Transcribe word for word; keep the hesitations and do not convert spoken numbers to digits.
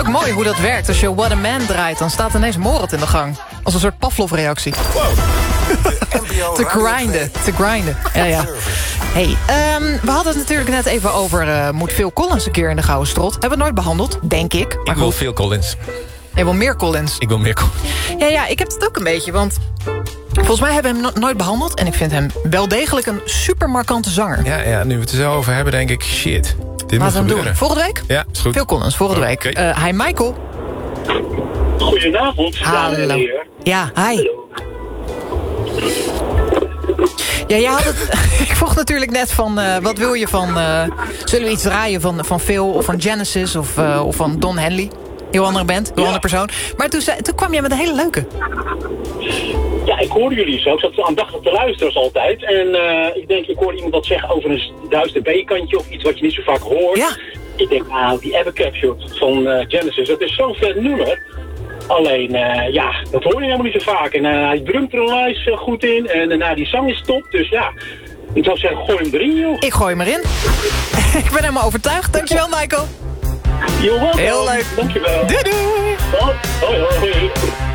ook mooi hoe dat werkt. Als je What a Man draait, dan staat ineens Morat in de gang. Als een soort Pavlov-reactie. Wow. Te grinden, te grinden. Ja, ja. Hey, um, we hadden het natuurlijk net even over... Uh, moet Phil Collins een keer in de gouden strot. Hebben we het nooit behandeld, denk ik. Maar ik wil goed. Phil Collins. Je wil meer Collins. Ik wil meer Collins. Ja, ja, ik heb het ook een beetje, want... Volgens mij hebben we hem no- nooit behandeld. En ik vind hem wel degelijk een super markante zanger. Ja, ja, nu we het er zo over hebben, denk ik... Shit, dit Laten moet we hem gebeuren. doen. Volgende week? Ja, is goed. Phil Collins, volgende Oh, week. okay. Uh, hi, Michael. Goedenavond, dames en Hallo. heren. Ja, hi. Hallo. Ja, jij had het... ik vroeg natuurlijk net van... Uh, wat wil je van... Uh, zullen we iets draaien van, van Phil of van Genesis of, uh, of van Don Henley? Heel andere band, heel Ja. andere persoon. Maar toen, zei, toen kwam jij met een hele leuke. Ja, ik hoorde jullie zo. Ik zat aandachtig te luisteren als altijd. En uh, ik denk, ik hoorde iemand wat zeggen over een duizend B-kantje of iets wat je niet zo vaak hoort. Ja. Ik denk, nou, die Ever Captured van uh, Genesis, dat is zo'n vet nummer. Alleen, uh, ja, dat hoor je helemaal niet zo vaak. En uh, hij drumt er onwijs uh, goed in. En uh, nou, die zang is top. Dus ja, ik zou zeggen, gooi hem erin, joh. Ik gooi hem erin. Ik ben helemaal overtuigd. Dankjewel, Michael. You're welcome. Heel leuk. Dankjewel. Doei doei. Hoi, hoi, hoi.